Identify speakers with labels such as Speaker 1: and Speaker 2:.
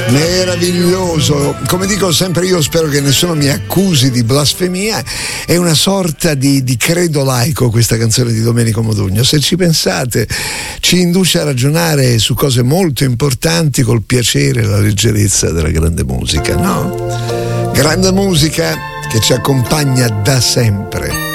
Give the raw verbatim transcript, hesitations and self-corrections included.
Speaker 1: Meraviglioso, come dico sempre io, spero che nessuno mi accusi di blasfemia, è una sorta di, di credo laico questa canzone di Domenico Modugno. Se ci pensate ci induce a ragionare su cose molto importanti col piacere e la leggerezza della grande musica, no? Grande musica che ci accompagna da sempre.